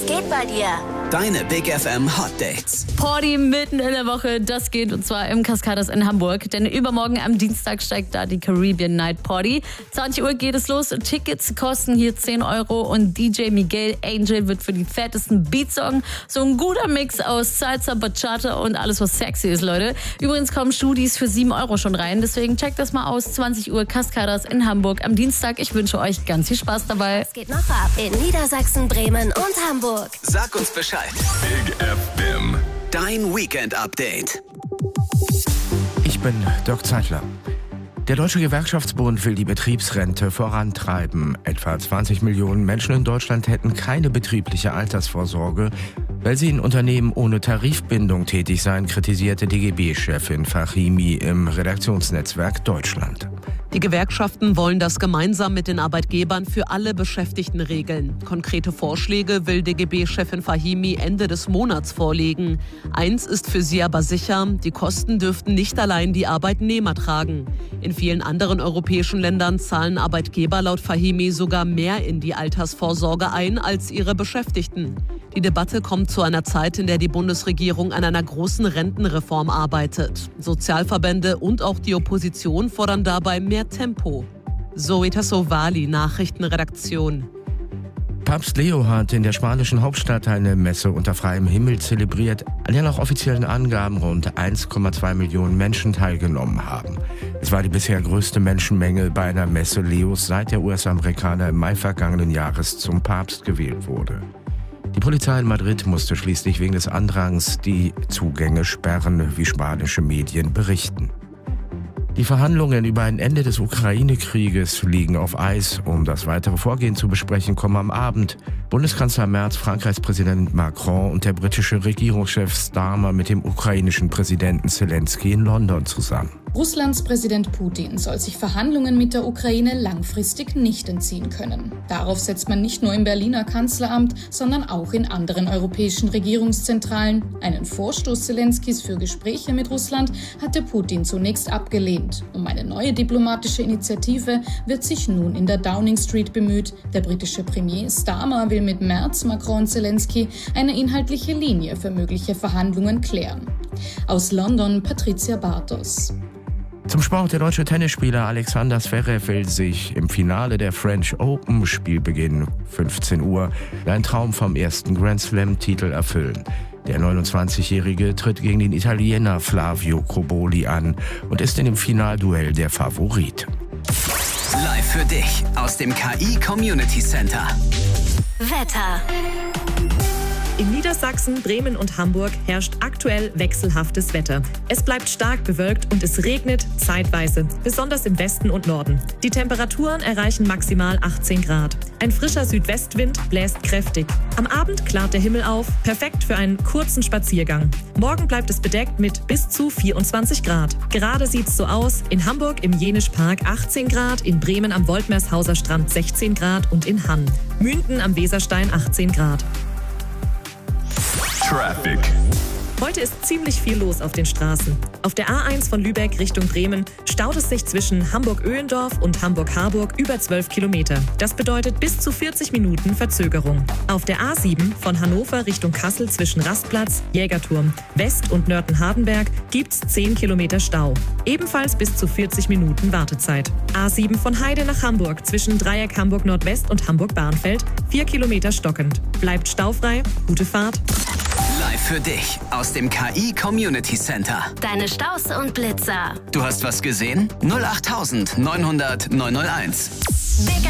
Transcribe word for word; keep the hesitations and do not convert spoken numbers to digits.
geht bei dir? Deine Big F M Hot Dates. Party mitten in der Woche, das geht und zwar im Cascadas in Hamburg. Denn übermorgen am Dienstag steigt da die Caribbean Night Party. zwanzig Uhr geht es los. Tickets kosten hier zehn Euro und D J Miguel Angel wird für die fettesten Beats sorgen. So ein guter Mix aus Salsa, Bachata und alles, was sexy ist, Leute. Übrigens kommen Studis für sieben Euro schon rein. Deswegen checkt das mal aus. zwanzig Uhr Cascadas in Hamburg am Dienstag. Ich wünsche euch ganz viel Spaß dabei. Es geht noch ab in Niedersachsen, Bremen und Hamburg. Sag uns Bescheid. Big F M. Dein Weekend-Update. Ich bin Dirk Zeitler. Der Deutsche Gewerkschaftsbund will die Betriebsrente vorantreiben. Etwa zwanzig Millionen Menschen in Deutschland hätten keine betriebliche Altersvorsorge, weil sie in Unternehmen ohne Tarifbindung tätig seien, kritisierte D G B-Chefin Fahimi im Redaktionsnetzwerk Deutschland. Die Gewerkschaften wollen das gemeinsam mit den Arbeitgebern für alle Beschäftigten regeln. Konkrete Vorschläge will D G B-Chefin Fahimi Ende des Monats vorlegen. Eins ist für sie aber sicher, die Kosten dürften nicht allein die Arbeitnehmer tragen. In vielen anderen europäischen Ländern zahlen Arbeitgeber laut Fahimi sogar mehr in die Altersvorsorge ein als ihre Beschäftigten. Die Debatte kommt zu einer Zeit, in der die Bundesregierung an einer großen Rentenreform arbeitet. Sozialverbände und auch die Opposition fordern dabei mehr Tempo. Zoe Tassovali, Nachrichtenredaktion. Papst Leo hat in der spanischen Hauptstadt eine Messe unter freiem Himmel zelebriert, an der nach offiziellen Angaben rund eins Komma zwei Millionen Menschen teilgenommen haben. Es war die bisher größte Menschenmenge bei einer Messe Leos, seit der U S-Amerikaner im Mai vergangenen Jahres zum Papst gewählt wurde. Die Polizei in Madrid musste schließlich wegen des Andrangs die Zugänge sperren, wie spanische Medien berichten. Die Verhandlungen über ein Ende des Ukraine-Krieges liegen auf Eis. Um das weitere Vorgehen zu besprechen, kommen am Abend Bundeskanzler Merz, Frankreichs Präsident Macron und der britische Regierungschef Starmer mit dem ukrainischen Präsidenten Zelensky in London zusammen. Russlands Präsident Putin soll sich Verhandlungen mit der Ukraine langfristig nicht entziehen können. Darauf setzt man nicht nur im Berliner Kanzleramt, sondern auch in anderen europäischen Regierungszentralen. Einen Vorstoß Zelenskys für Gespräche mit Russland hatte Putin zunächst abgelehnt. Um eine neue diplomatische Initiative wird sich nun in der Downing Street bemüht. Der britische Premier Starmer will mit Merz, Macron und Zelensky eine inhaltliche Linie für mögliche Verhandlungen klären. Aus London Patricia Bartos. Zum Sport: Der deutsche Tennisspieler Alexander Zverev will sich im Finale der French Open, Spielbeginn fünfzehn Uhr, einen Traum vom ersten Grand Slam-Titel erfüllen. Der neunundzwanzigjährige tritt gegen den Italiener Flavio Cobolli an und ist in dem Finalduell der Favorit. Live für dich aus dem K I Community Center. Wetter. In Niedersachsen, Bremen und Hamburg herrscht aktuell wechselhaftes Wetter. Es bleibt stark bewölkt und es regnet zeitweise, besonders im Westen und Norden. Die Temperaturen erreichen maximal achtzehn Grad. Ein frischer Südwestwind bläst kräftig. Am Abend klart der Himmel auf, perfekt für einen kurzen Spaziergang. Morgen bleibt es bedeckt mit bis zu vierundzwanzig Grad. Gerade sieht's so aus: in Hamburg im Jenischpark achtzehn Grad, in Bremen am Woltmershauser Strand sechzehn Grad und in Hann. Münden am Weserstein achtzehn Grad. Traffic. Heute ist ziemlich viel los auf den Straßen. Auf der A eins von Lübeck Richtung Bremen staut es sich zwischen Hamburg-Öhlendorf und Hamburg-Harburg über zwölf Kilometer. Das bedeutet bis zu vierzig Minuten Verzögerung. Auf der A sieben von Hannover Richtung Kassel zwischen Rastplatz, Jägerturm, West- und Nörten-Hardenberg gibt's zehn Kilometer Stau. Ebenfalls bis zu vierzig Minuten Wartezeit. A sieben von Heide nach Hamburg zwischen Dreieck Hamburg Nordwest und Hamburg-Bahnfeld, vier Kilometer stockend. Bleibt staufrei, gute Fahrt. Live für dich aus dem K I Community Center. Deine Staus und Blitzer. Du hast was gesehen? null acht neunhundert neunhunderteins. Big